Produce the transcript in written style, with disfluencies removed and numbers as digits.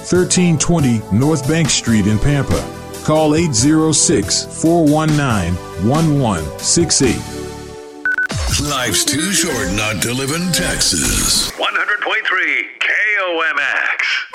1320 North Bank Street in Pampa. Call 806-419-1168. Life's too short not to live in Texas. 100.3 KOMX.